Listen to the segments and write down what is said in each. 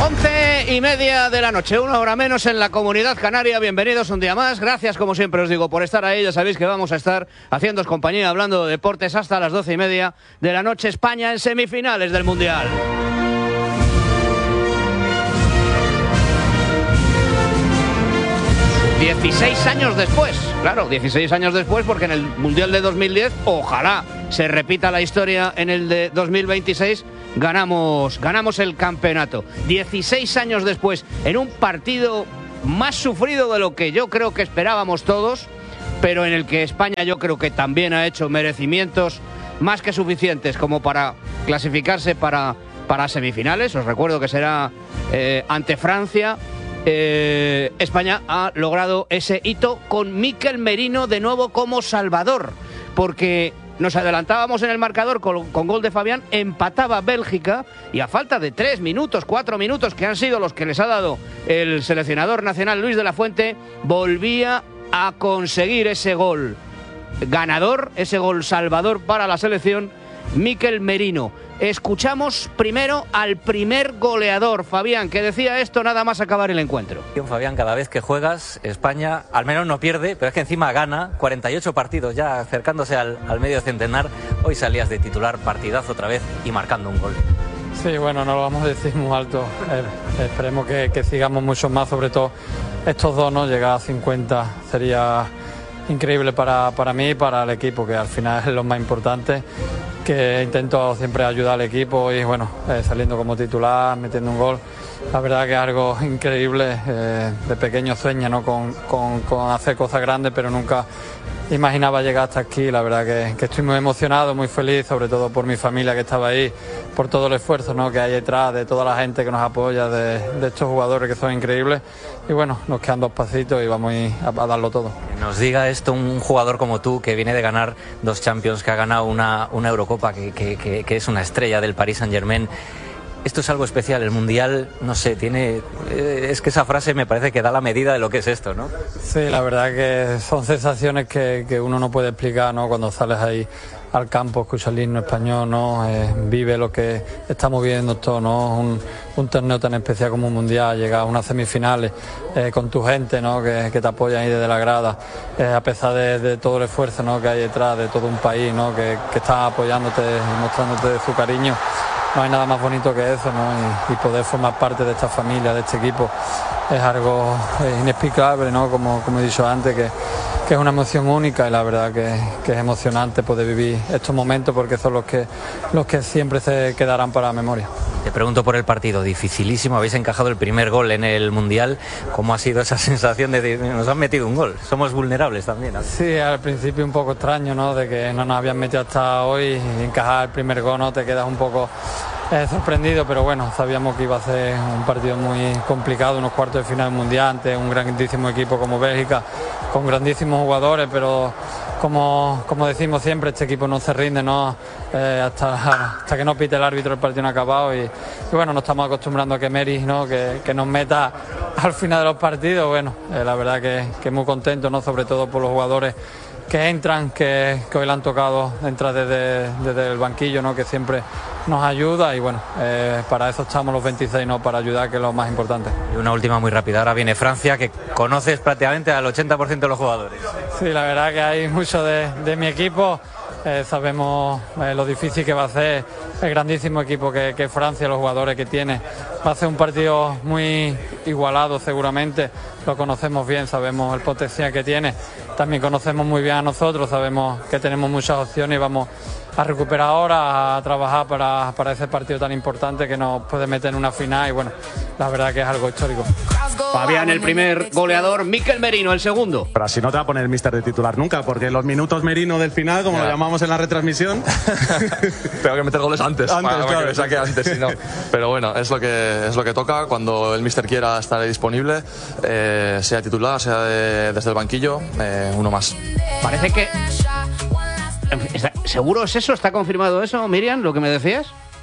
11:30 de la noche, 1 hora menos en la Comunidad Canaria. Bienvenidos un día más. Gracias, como siempre os digo, por estar ahí. Ya sabéis que vamos a estar haciéndoos compañía, hablando de deportes hasta las 12:30 de la noche. España en semifinales del Mundial. ...16 años después, claro, 16 años después, porque en el Mundial de 2010, ojalá se repita la historia en el de 2026, ganamos el campeonato. 16 años después, en un partido más sufrido de lo que yo creo que esperábamos todos, pero en el que España yo creo que también ha hecho merecimientos más que suficientes como para clasificarse para semifinales. Os recuerdo que será ante Francia. España ha logrado ese hito con Mikel Merino de nuevo como salvador, porque nos adelantábamos en el marcador con gol de Fabián, empataba Bélgica y a falta de 3 minutos, 4 minutos, que han sido los que les ha dado el seleccionador nacional Luis de la Fuente, volvía a conseguir ese gol ganador, ese gol salvador para la selección, Mikel Merino. Escuchamos primero al primer goleador, Fabián, que decía esto nada más acabar el encuentro. Fabián, cada vez que juegas, España al menos no pierde, pero es que encima gana. 48 partidos ya acercándose al medio centenar. Hoy salías de titular, partidazo otra vez y marcando un gol. Sí, bueno, no lo vamos a decir muy alto. Esperemos que sigamos mucho más, sobre todo estos dos, ¿no? Llegar a 50 sería increíble para mí y para el equipo, que al final es lo más importante, que intento siempre ayudar al equipo y bueno, saliendo como titular, metiendo un gol, la verdad que es algo increíble. De pequeño sueño, ¿no? con hacer cosas grandes, pero nunca imaginaba llegar hasta aquí. La verdad que estoy muy emocionado, muy feliz, sobre todo por mi familia que estaba ahí, por todo el esfuerzo, ¿no? que hay detrás, de toda la gente que nos apoya, de estos jugadores que son increíbles. Y bueno, nos quedan 2 pasitos y vamos a darlo todo. Nos diga esto un jugador como tú, que viene de ganar 2 Champions, que ha ganado una Eurocopa, que es una estrella del Paris Saint-Germain. Esto es algo especial, el Mundial, no sé, es que esa frase me parece que da la medida de lo que es esto, ¿no? Sí, la verdad que son sensaciones que uno no puede explicar, ¿no? Cuando sales ahí al campo, escuchas el himno español, ¿no? Vive lo que estamos viviendo todos, ¿no? Un torneo tan especial como un Mundial, llegar a unas semifinales con tu gente, ¿no? que te apoyan ahí desde la grada, a pesar de todo el esfuerzo, ¿no? que hay detrás, de todo un país, ¿no? que está apoyándote y mostrándote su cariño. No hay nada más bonito que eso, ¿no? Y poder formar parte de esta familia, de este equipo, es algo inexplicable, ¿no? Como he dicho antes, que es una emoción única, y la verdad que es emocionante poder vivir estos momentos, porque son los que siempre se quedarán para la memoria. Te pregunto por el partido, dificilísimo, habéis encajado el primer gol en el Mundial. ¿Cómo ha sido esa sensación de nos han metido un gol? Somos vulnerables también, ¿no? Sí, al principio un poco extraño, ¿no? De que no nos habían metido hasta hoy y encajar el primer gol, ¿no? Te quedas un poco sorprendido, pero bueno, sabíamos que iba a ser un partido muy complicado, unos cuartos de final mundial ante un grandísimo equipo como Bélgica, con grandísimos jugadores, pero como decimos siempre, este equipo no se rinde, ¿no? Hasta que no pite el árbitro el partido no ha acabado, y bueno, nos estamos acostumbrando a que Meris, ¿no? que nos meta al final de los partidos. Bueno, la verdad que muy contento, ¿no? Sobre todo por los jugadores que entran, que hoy le han tocado entrar desde el banquillo, ¿no? Que siempre nos ayuda, y bueno, para eso estamos los 26, ¿no? Para ayudar, que es lo más importante. Y una última muy rápida, ahora viene Francia, que conoces prácticamente al 80% de los jugadores. Sí, la verdad que hay mucho de mi equipo. Sabemos lo difícil que va a ser el grandísimo equipo que Francia, los jugadores que tiene. Va a ser un partido muy igualado seguramente, lo conocemos bien, sabemos el potencial que tiene, también conocemos muy bien a nosotros, sabemos que tenemos muchas opciones y vamos a recuperar ahora, a trabajar para ese partido tan importante que nos puede meter en una final, y bueno, la verdad que es algo histórico. Fabián, el primer goleador, Mikel Merino, el segundo. Pero así no te va a poner el míster de titular nunca, porque los minutos Merino del final, como lo llamamos en la retransmisión... Tengo que meter goles antes claro. que me saque antes, si no. Pero bueno, es lo que toca. Cuando el míster quiera estar disponible, sea titular, sea desde el banquillo, uno más. Parece que... ¿Seguro es eso? ¿Está confirmado eso, Miriam, lo que me decías?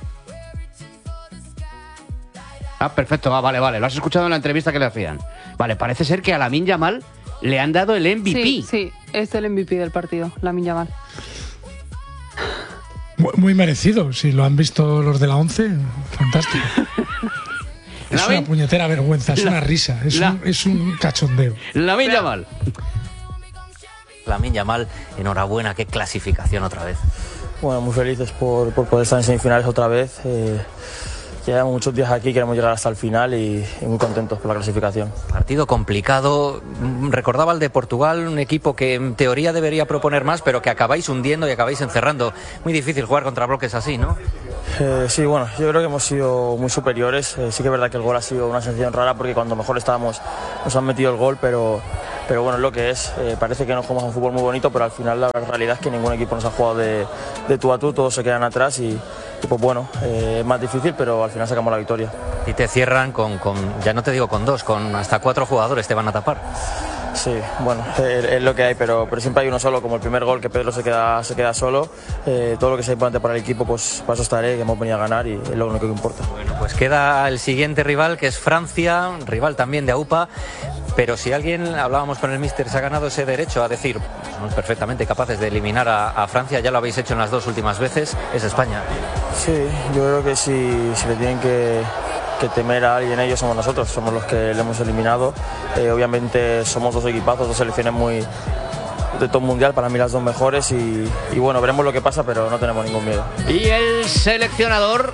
Ah, perfecto, vale, lo has escuchado en la entrevista que le hacían. Vale, parece ser que a Lamine Yamal le han dado el MVP. Sí, es el MVP del partido, Lamine Yamal. Muy merecido, si lo han visto los de la 11, fantástico. No, Es una puñetera vergüenza, es una risa, es un cachondeo. Lamine Yamal. Lamine Yamal, enhorabuena, qué clasificación otra vez. Bueno, muy felices por poder estar en semifinales otra vez. Llevamos muchos días aquí, queremos llegar hasta el final y muy contentos por la clasificación. Partido complicado. Recordaba el de Portugal, un equipo que en teoría debería proponer más, pero que acabáis hundiendo y acabáis encerrando. Muy difícil jugar contra bloques así, ¿no? Sí, bueno, yo creo que hemos sido muy superiores. Sí que es verdad que el gol ha sido una sensación rara porque cuando mejor estábamos nos han metido el gol, pero bueno, es lo que es. Parece que nos jugamos un fútbol muy bonito, pero al final la realidad es que ningún equipo nos ha jugado de tú a tú, todos se quedan atrás y pues bueno, es más difícil, pero al final sacamos la victoria. Y te cierran con ya no te digo con 2, con hasta 4 jugadores te van a tapar. Sí, bueno, es lo que hay, pero siempre hay uno solo, como el primer gol que Pedro se queda solo. Todo lo que sea importante para el equipo, pues para eso estaré, que hemos venido a ganar y es lo único que importa. Bueno, pues queda el siguiente rival, que es Francia, rival también de AUPA. Pero si alguien, hablábamos con el míster, se ha ganado ese derecho a decir, somos perfectamente capaces de eliminar a Francia, ya lo habéis hecho en las 2 últimas veces, es España. Sí, yo creo que si le tienen que temer a alguien, ellos somos nosotros, somos los que le hemos eliminado. Obviamente somos 2 equipazos, 2 selecciones muy de top mundial, para mí las 2 mejores y bueno, veremos lo que pasa, pero no tenemos ningún miedo. Y el seleccionador,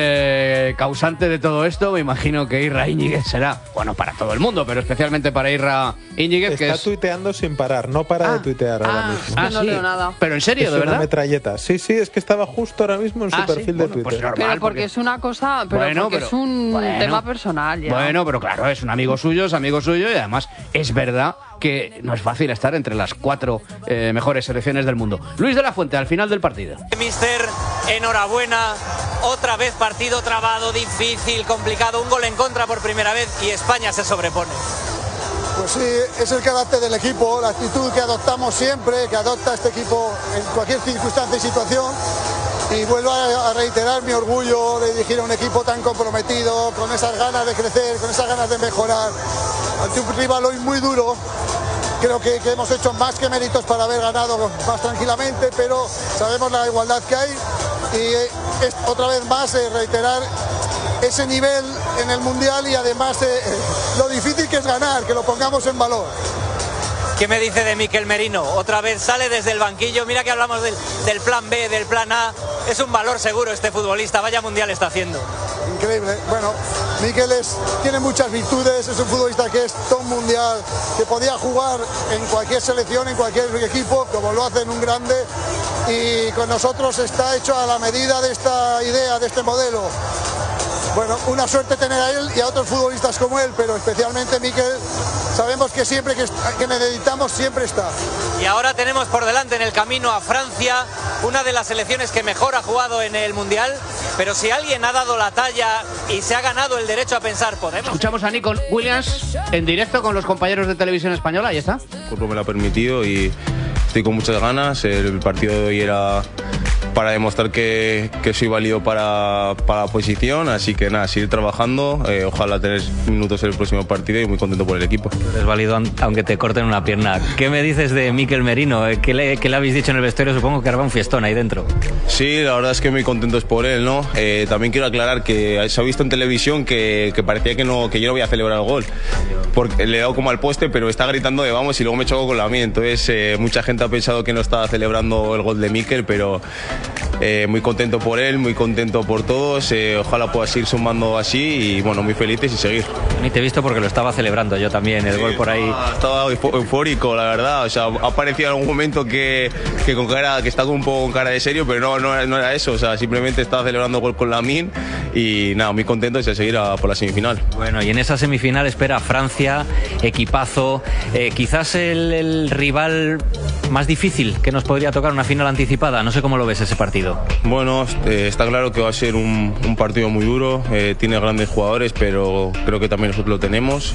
el causante de todo esto, me imagino que Irra Íñiguez será, bueno, para todo el mundo, pero especialmente para Irra Íñiguez, que está tuiteando sin parar, no para de tuitear ahora mismo. No leo nada. Pero en serio, es ¿de verdad? Una metralleta. Sí, es que estaba justo ahora mismo en su perfil de Twitter. Pues normal, pero porque es una cosa, es un tema personal ya. Bueno, pero claro, es un amigo suyo y además es verdad que no es fácil estar entre las 4 mejores selecciones del mundo. Luis de la Fuente, al final del partido. Mister, enhorabuena. Otra vez partido trabado, difícil, complicado. Un gol en contra por primera vez y España se sobrepone. Pues sí, es el carácter del equipo, la actitud que adoptamos siempre, que adopta este equipo en cualquier circunstancia y situación. Y vuelvo a reiterar mi orgullo de dirigir a un equipo tan comprometido, con esas ganas de crecer, con esas ganas de mejorar. Ante un rival hoy muy duro, creo que hemos hecho más que méritos para haber ganado más tranquilamente, pero sabemos la igualdad que hay y es otra vez más reiterar ese nivel en el Mundial y además lo difícil que es ganar, que lo pongamos en valor. ¿Qué me dice de Mikel Merino? Otra vez sale desde el banquillo, mira que hablamos del plan B, del plan A, es un valor seguro este futbolista, vaya Mundial está haciendo. Increíble, bueno, Mikel tiene muchas virtudes, es un futbolista que es top mundial, que podía jugar en cualquier selección, en cualquier equipo, como lo hace en un grande, y con nosotros está hecho a la medida de esta idea, de este modelo. Bueno, una suerte tener a él y a otros futbolistas como él, pero especialmente Mikel, sabemos que siempre que necesitamos siempre está. Y ahora tenemos por delante en el camino a Francia, una de las selecciones que mejor ha jugado en el Mundial, pero si alguien ha dado la talla y se ha ganado el derecho a pensar, podemos... Escuchamos a Nico Williams en directo con los compañeros de Televisión Española, ahí está. El cuerpo me lo ha permitido y estoy con muchas ganas, el partido de hoy era para demostrar que soy válido para la posición, así que nada, seguir trabajando, ojalá tener minutos en el próximo partido y muy contento por el equipo. Eres válido aunque te corten una pierna. ¿Qué me dices de Mikel Merino? ¿Qué le habéis dicho en el vestuario? Supongo que hará un fiestón ahí dentro. Sí, la verdad es que muy contentos por él, ¿no? También quiero aclarar que se ha visto en televisión que parecía que yo no voy a celebrar el gol, porque le he dado como al poste, pero está gritando de vamos y luego me choco con la mía, entonces mucha gente ha pensado que no estaba celebrando el gol de Mikel, pero muy contento por él, muy contento por todos, ojalá pueda seguir sumando así y bueno, muy felices y seguir. Ni te he visto porque lo estaba celebrando yo también, el gol por ahí. Estaba eufórico, la verdad, o sea, ha parecido en algún momento que está un poco con cara de serio, pero no era eso, o sea, simplemente estaba celebrando el gol con Lamine y nada, muy contento de seguir por la semifinal. Bueno, y en esa semifinal espera Francia, equipazo, quizás el rival más difícil que nos podría tocar, una final anticipada, no sé cómo lo ves ese partido. Bueno, está claro que va a ser un partido muy duro, tiene grandes jugadores, pero creo que también nosotros lo tenemos.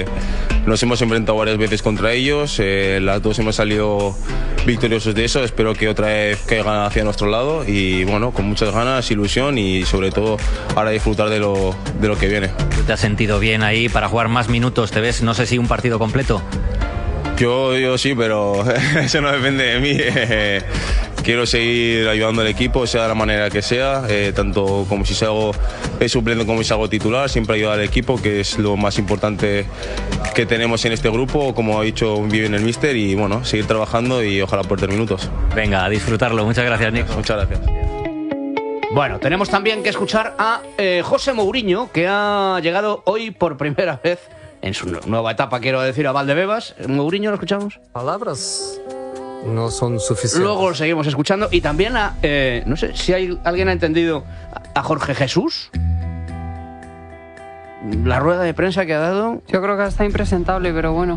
Nos hemos enfrentado varias veces contra ellos, las dos hemos salido victoriosos de eso, espero que otra vez caigan hacia nuestro lado y bueno, con muchas ganas, ilusión y sobre todo ahora disfrutar de lo que viene. ¿Te has sentido bien ahí para jugar más minutos? ¿Te ves, no sé si un partido completo? Yo sí, pero eso no depende de mí. quiero seguir ayudando al equipo, sea de la manera que sea, tanto como si salgo suplente como si salgo titular, siempre ayudar al equipo, que es lo más importante que tenemos en este grupo, como ha dicho bien el míster, y bueno, seguir trabajando y ojalá por 3 minutos. Venga, a disfrutarlo. Muchas gracias, Nico. Muchas gracias. Bueno, tenemos también que escuchar a José Mourinho, que ha llegado hoy por primera vez en su nueva etapa, quiero decir, a Valdebebas. Mourinho, ¿lo escuchamos? Palabras no son suficientes. Luego lo seguimos escuchando. Y también a, no sé si alguien ha entendido, a Jorge Jesús. La rueda de prensa que ha dado. Yo creo que está impresentable, pero bueno.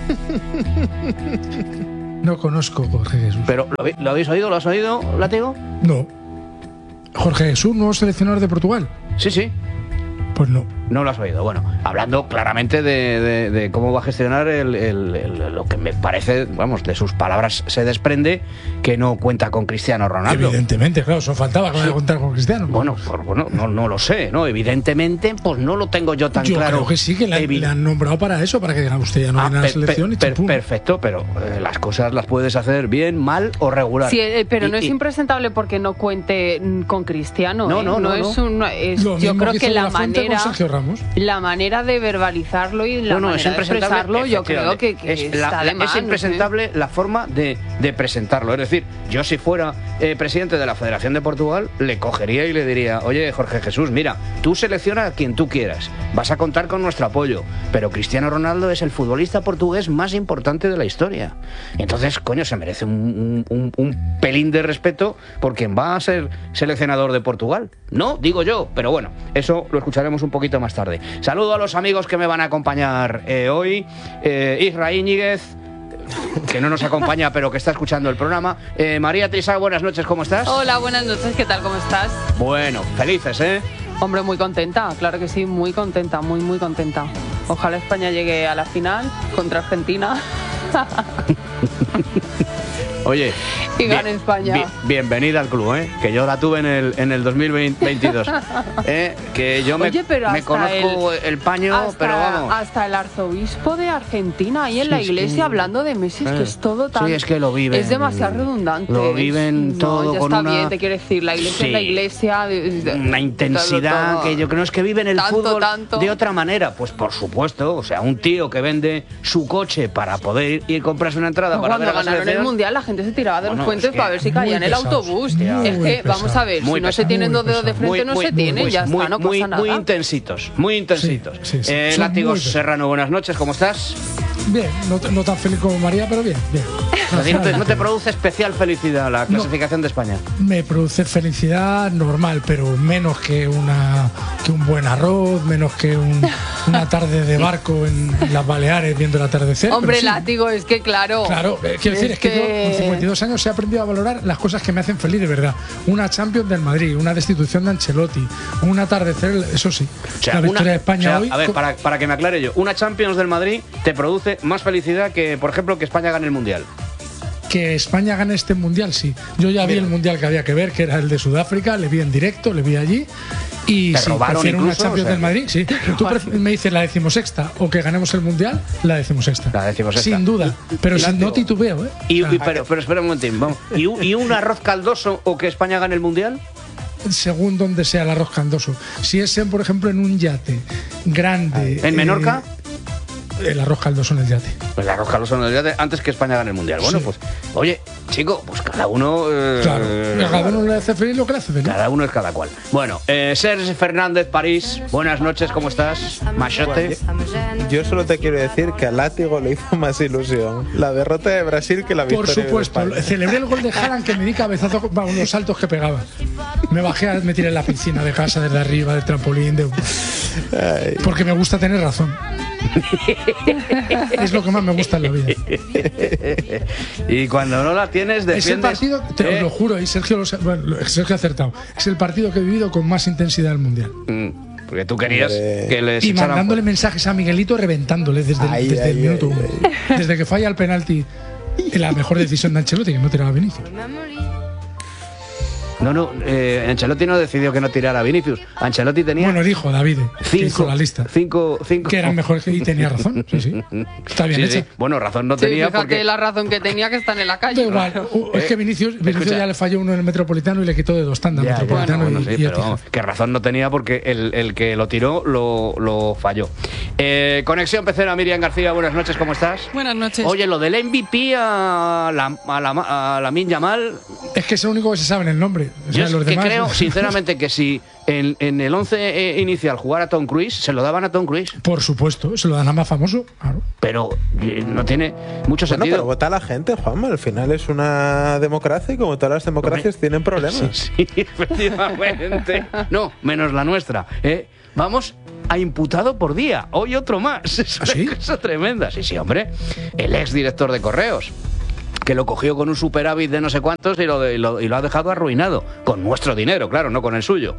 No conozco a Jorge Jesús. ¿Pero lo habéis oído? ¿Lo has oído, Látigo? No. ¿Jorge Jesús, nuevo seleccionador de Portugal? Sí, sí. Pues no. No lo has oído. Bueno, hablando claramente de cómo va a gestionar lo que me parece, vamos, de sus palabras se desprende que no cuenta con Cristiano Ronaldo. Evidentemente, claro, eso faltaba que vaya a contar con Cristiano. Bueno, no lo sé, ¿no? Evidentemente, pues no lo tengo yo tan claro. Yo creo que sí, que le han nombrado para eso, para que digan usted ya no viene a la selección. Perfecto, pero las cosas las puedes hacer bien, mal o regular. Sí, pero no es impresentable porque no cuente con Cristiano. No es yo creo que la manera de verbalizarlo y la manera de expresarlo, yo creo que está de más. Es impresentable la forma de presentarlo. Es decir, yo si fuera presidente de la Federación de Portugal, le cogería y le diría: oye, Jorge Jesús, mira, tú selecciona a quien tú quieras, vas a contar con nuestro apoyo, pero Cristiano Ronaldo es el futbolista portugués más importante de la historia. Entonces, coño, se merece un pelín de respeto por quien va a ser seleccionador de Portugal. No, digo yo, pero bueno, eso lo escucharemos un poquito más tarde. Saludo a los amigos que me van a acompañar hoy. Isra Íñiguez, que no nos acompaña pero que está escuchando el programa. María Trisá, buenas noches, ¿cómo estás? Hola, buenas noches, ¿qué tal? ¿Cómo estás? Bueno, felices, ¿eh? Hombre, muy contenta, claro que sí, muy contenta, muy contenta. Ojalá España llegue a la final contra Argentina. Oye, y gane España. Bienvenida al club, que yo la tuve en el 2022. Que yo me conozco el paño, pero vamos. Hasta el arzobispo de Argentina ahí en la iglesia hablando de Messi, que es todo tan. Sí, es que lo viven. Es demasiado redundante. Lo viven todo ya con está bien, te quiero decir, la iglesia es la iglesia. Una intensidad todo. Que yo creo es que viven el fútbol de otra manera. Pues por supuesto, o sea, un tío que vende su coche para poder ir a comprarse una entrada para ver a la ganaron el mundial, la gente se tiraba de los puentes para ver si caía en el autobús. Es que, vamos a ver, si no se tienen dos dedos de frente, no se tienen, ya está, no pasa nada. Muy intensitos. Látigo Serrano, buenas noches, ¿cómo estás? Bien, no tan feliz como María, pero bien. ¿No te produce especial felicidad la clasificación de España? Me produce felicidad normal, pero menos que un buen arroz, menos que una tarde de barco en las Baleares viendo el atardecer. Hombre, Látigo, es que claro. Claro, quiero decir, es que yo con 52 años he aprendido a valorar las cosas que me hacen feliz de verdad. Una Champions del Madrid, una destitución de Ancelotti, un atardecer, eso sí. O sea, la victoria de España hoy. A ver, para que me aclare yo, una Champions del Madrid te produce más felicidad que, por ejemplo, que España gane el Mundial. Que España gane este Mundial, sí. Yo ya vi el Mundial que había que ver, que era el de Sudáfrica, le vi en directo, le vi allí. Y sí, prefiero una Champions del Madrid, sí. Tú me dices la 16ª o que ganemos el Mundial, la 16ª. La 16ª. Sin duda, pero no titubeo, ¿eh? Pero espera un momentín, vamos. ¿Y un arroz caldoso o que España gane el Mundial? Según donde sea el arroz caldoso. Si es, por ejemplo, en un yate grande. ¿En Menorca? El arroz caldoso en el yate. Pues el arroz caldoso en el yate antes que España gane el Mundial. Bueno, sí. Pues, oye, chico, pues cada uno... Claro, cada uno le hace feliz lo que le hace feliz. Cada uno es cada cual. Bueno, Serge Fernández, París, buenas noches, ¿cómo estás? Machote. Yo solo te quiero decir que a Látigo le hizo más ilusión la derrota de Brasil que la victoria. Por supuesto, celebré el gol de Haaland, que me di cabezazo con los saltos que pegaba. Me tiré en la piscina de casa, desde arriba, del trampolín. Porque me gusta tener razón. Es lo que más me gusta en la vida. Y cuando no la tienes, defiendes. Es el partido, te lo juro, y Sergio ha acertado. Es el partido que he vivido con más intensidad del Mundial. Porque tú querías que les y mandándole mensajes a Miguelito, reventándole desde el minuto 1. Desde que falla el penalti, la mejor decisión de Ancelotti, que no tiraba a Vinicius. No, Ancelotti no decidió que no tirara a Vinicius. Ancelotti tenía... Bueno, dijo David, que hizo la lista. Cinco. Que eran mejores y tenía razón. Sí. Está bien hecha. Sí. Bueno, razón no tenía fíjate porque... la razón que tenía, que están en la calle. Igual. Es que Vinicius ya le falló uno en el Metropolitano y le quitó de 2 tandas Metropolitano. Bueno, sí, pero vamos, que razón no tenía porque el que lo tiró lo falló. Conexión Pecera, Miriam García, buenas noches, ¿cómo estás? Buenas noches. Oye, lo del MVP a Lamine Yamal... Es que es el único que se sabe en el nombre. O sea, yo los demás... creo, sinceramente, que si en el 11 inicial jugara Tom Cruise, se lo daban a Tom Cruise. Por supuesto, se lo dan a más famoso. Claro. Pero no tiene mucho sentido. Pero vota la gente, Juanma. Al final es una democracia y como todas las democracias tienen problemas. Sí, efectivamente. No, menos la nuestra. Vamos a imputado por día. Hoy otro más. Es una cosa tremenda. Sí, hombre. El ex director de Correos, que lo cogió con un superávit de no sé cuántos y lo ha dejado arruinado. Con nuestro dinero, claro, no con el suyo.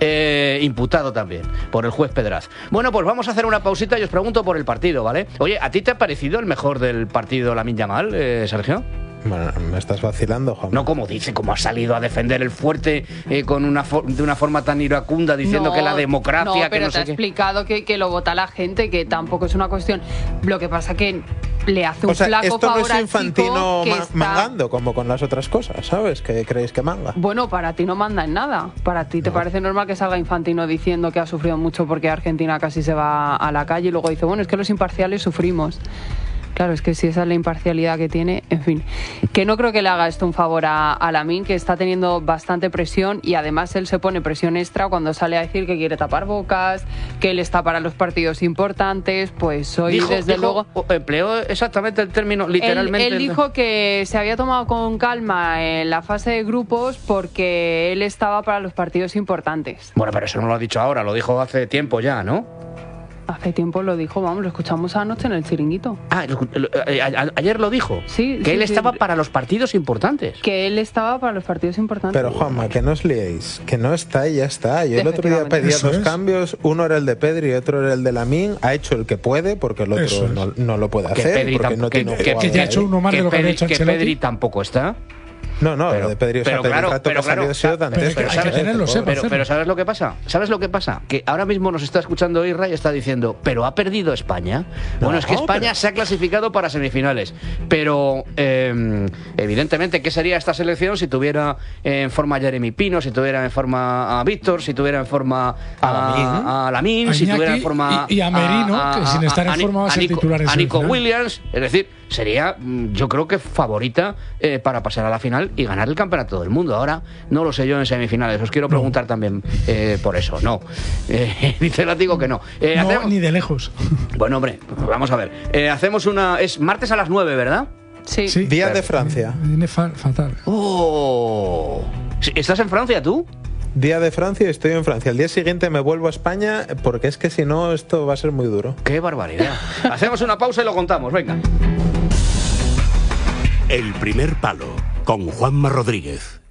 Imputado también por el juez Pedraz. Bueno, pues vamos a hacer una pausita y os pregunto por el partido, ¿vale? Oye, ¿a ti te ha parecido el mejor del partido Lamine Yamal, Sergio? Bueno, me estás vacilando, Juan. No, como ha salido a defender el fuerte de una forma tan iracunda, diciendo que la democracia... No, pero que te ha explicado que lo vota la gente, que tampoco es una cuestión... Lo que pasa que le hace un flaco favor al chico. Esto no es Infantino mangando, como con las otras cosas, ¿sabes? Que creéis que manga. Bueno, para ti no manda en nada. Para ti te parece normal que salga Infantino diciendo que ha sufrido mucho porque Argentina casi se va a la calle y luego dice, bueno, es que los imparciales sufrimos. Claro, es que si esa es la imparcialidad que tiene, en fin. Que no creo que le haga esto un favor a Lamine, que está teniendo bastante presión y además él se pone presión extra cuando sale a decir que quiere tapar bocas, que él está para los partidos importantes, pues hoy desde luego... Empleó exactamente el término, literalmente. Él dijo que se había tomado con calma en la fase de grupos porque él estaba para los partidos importantes. Bueno, pero eso no lo ha dicho ahora, lo dijo hace tiempo ya, ¿no? Hace tiempo lo dijo, vamos, lo escuchamos anoche en el Chiringuito. Ayer lo dijo. Sí. Que él estaba para los partidos importantes. Que él estaba para los partidos importantes. Pero Juanma, que no os liéis, que no está y ya está. Yo el otro día pedía 2 cambios, uno era el de Pedri y otro era el de Lamine. Ha hecho el que puede, porque el otro no lo puede hacer. Porque no tiene que ya ha hecho uno más de lo que había hecho Ancelotti. Que Pedri tampoco está. No, lo de Pedri, pero ¿sabes lo que pasa? ¿Sabes lo que pasa? Que ahora mismo nos está escuchando Isra y está diciendo, ¿pero ha perdido España? Bueno, es que España se ha clasificado para semifinales, pero evidentemente, ¿qué sería esta selección si tuviera en forma a Jeremy Pino, si tuviera en forma a Víctor, si tuviera en forma a Lamine, si tuviera en forma y a Merino, que sin estar en forma va a ser titular a Nico Williams? Es decir, sería, yo creo que favorita para pasar a la final y ganar el campeonato del mundo. Ahora no lo sé yo en semifinales, os quiero preguntar también por eso. No, dice el látigo que no. Ni de lejos. Bueno, hombre, vamos a ver. Hacemos es martes a las 9, ¿verdad? Sí. Día de Francia. Viene fatal. ¿Estás en Francia tú? Día de Francia y estoy en Francia. El día siguiente me vuelvo a España porque es que si no esto va a ser muy duro. ¡Qué barbaridad! Hacemos una pausa y lo contamos, venga. El primer palo, con Juanma Rodríguez.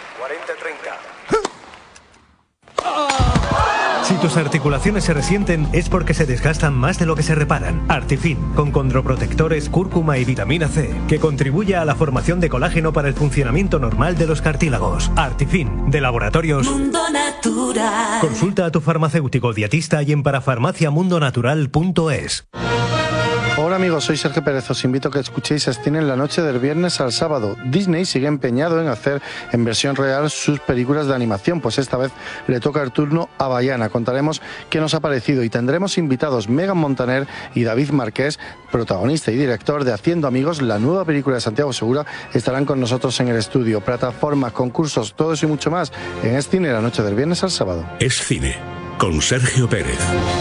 40-30. Si tus articulaciones se resienten es porque se desgastan más de lo que se reparan. Artifin, con condroprotectores, cúrcuma y vitamina C, que contribuye a la formación de colágeno para el funcionamiento normal de los cartílagos. Artifin, de Laboratorios Mundo Natural. Consulta a tu farmacéutico dietista y en parafarmaciamundonatural.es. Hola amigos, soy Sergio Pérez. Os invito a que escuchéis Cine en la noche del viernes al sábado. Disney sigue empeñado en hacer en versión real sus películas de animación, pues esta vez le toca el turno a Bayana. Contaremos qué nos ha parecido y tendremos invitados Megan Montaner y David Marqués, protagonista y director de Haciendo Amigos, la nueva película de Santiago Segura. Estarán con nosotros en el estudio. Plataformas, concursos, todo eso y mucho más en Cine en la noche del viernes al sábado. Es Cine, con Sergio Pérez.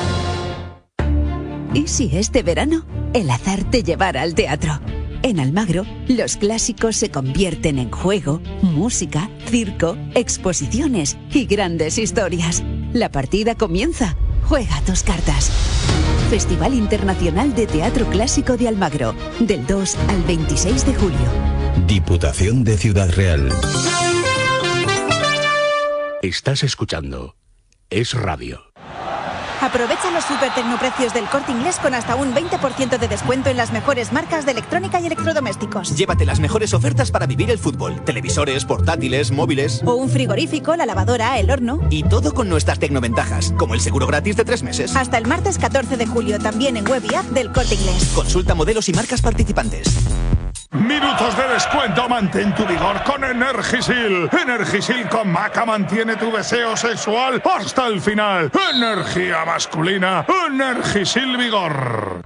¿Y si este verano el azar te llevara al teatro? En Almagro, los clásicos se convierten en juego, música, circo, exposiciones y grandes historias. La partida comienza. Juega tus cartas. Festival Internacional de Teatro Clásico de Almagro, del 2 al 26 de julio. Diputación de Ciudad Real. Estás escuchando Es Radio. Aprovecha los super tecnoprecios del Corte Inglés con hasta un 20% de descuento en las mejores marcas de electrónica y electrodomésticos. Llévate las mejores ofertas para vivir el fútbol. Televisores, portátiles, móviles. O un frigorífico, la lavadora, el horno. Y todo con nuestras tecnoventajas, como el seguro gratis de 3 meses. Hasta el martes 14 de julio, también en web y app del Corte Inglés. Consulta modelos y marcas participantes. Minutos de descuento, mantén tu vigor con Energisil. Energisil con Maca mantiene tu deseo sexual hasta el final. Energía masculina, Energisil Vigor.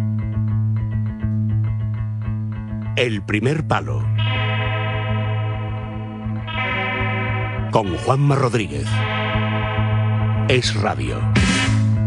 El primer palo. Con Juanma Rodríguez. Es Radio.